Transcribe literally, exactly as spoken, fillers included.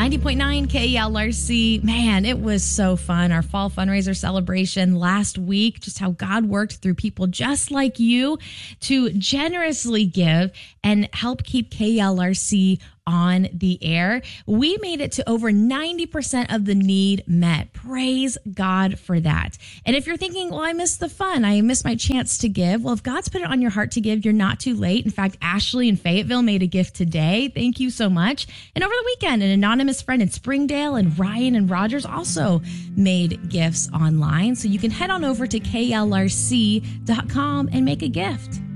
ninety point nine K L R C. Man, it was so fun. Our fall fundraiser celebration last week, just how God worked through people just like you to generously give and help keep K L R C on the air. We made it to over ninety percent of the need met. Praise God for that. And if you're thinking, well, I missed the fun, I missed my chance to give. Well, if God's put it on your heart to give, you're not too late. In fact, Ashley in Fayetteville made a gift today. Thank you so much. And over the weekend, an anonymous friend in Springdale and Ryan and Rogers also made gifts online. So you can head on over to K L R C dot com and make a gift.